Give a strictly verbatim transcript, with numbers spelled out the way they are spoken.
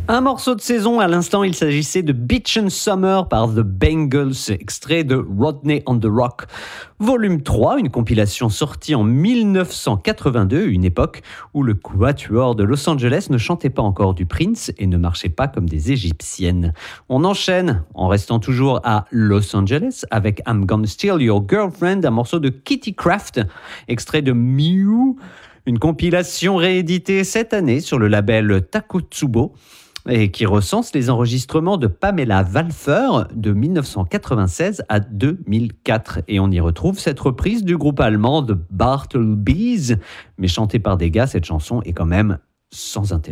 Un morceau de saison, à l'instant, il s'agissait de Beach and Summer par The Bangles, extrait de Rodney on the Rock. Volume trois, une compilation sortie en mille neuf cent quatre-vingt-deux, une époque où le quatuor de Los Angeles ne chantait pas encore du Prince et ne marchait pas comme des Égyptiennes. On enchaîne, en restant toujours à Los Angeles, avec I'm Gonna Steal Your Girlfriend, un morceau de Kitty Craft, extrait de Mew, une compilation rééditée cette année sur le label Takotsubo et qui recense les enregistrements de Pamela Walfer de mille neuf cent quatre-vingt-seize à deux mille quatre. Et on y retrouve cette reprise du groupe allemand de Bartleby, mais chantée par des gars, cette chanson est quand même sans intérêt.